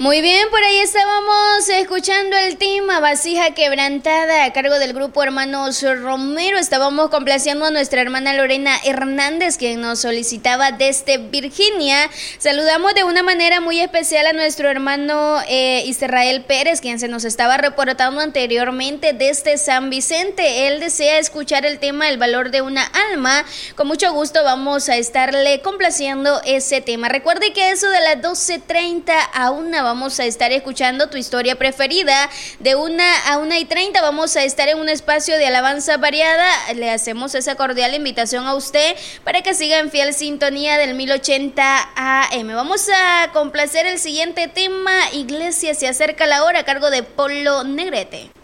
Muy bien, por ahí estábamos escuchando el tema Vasija Quebrantada a cargo del grupo Hermanos Romero. Estábamos complaciendo a nuestra hermana Lorena Hernández, quien nos solicitaba desde Virginia. Saludamos de una manera muy especial a nuestro hermano Israel Pérez, quien se nos estaba reportando anteriormente desde San Vicente. Él desea escuchar el tema El valor de una alma. Con mucho gusto vamos a estarle complaciendo ese tema. Recuerde que eso de las 12:30 a 1 vamos a estar escuchando tu historia preferida. De 1 a 1:30 vamos a estar en un espacio de alabanza variada. Le hacemos esa cordial invitación a usted para que siga en fiel sintonía del 1080 AM. Vamos a complacer el siguiente tema. Iglesia, se acerca la hora, a cargo de Polo Negrete.